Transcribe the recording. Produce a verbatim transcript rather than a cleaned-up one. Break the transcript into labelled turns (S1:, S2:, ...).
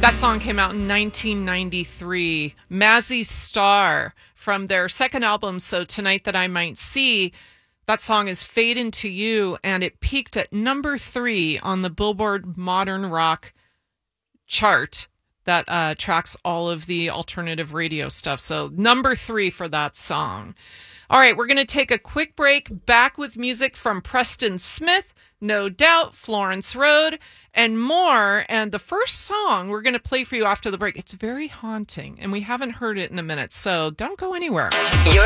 S1: That song came out in nineteen ninety-three. Mazzy Star from their second album, So Tonight That I Might See. That song is Fade Into You, and it peaked at number three on the Billboard Modern Rock chart that uh, tracks all of the alternative radio stuff. So number three for that song. All right, we're going to take a quick break. Back with music from Preston Smith, No Doubt, Florence Road, and more. And the first song we're going to play for you after the break, it's very haunting, and we haven't heard it in a minute, so don't go anywhere.
S2: You're